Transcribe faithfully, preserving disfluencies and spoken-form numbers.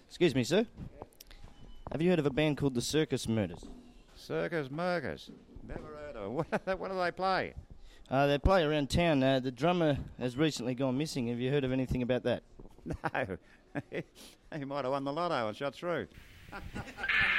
Excuse me, sir. Have you heard of a band called the Circus Murders? Circus Murkers. Never heard of them. What do they play? Uh, they play around town. Uh, the drummer has recently gone missing. Have you heard of anything about that? No. He might have won the lotto and shot through.